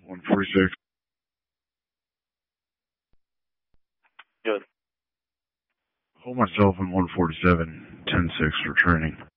146. Good. Hold myself in 147, 10-6 for training.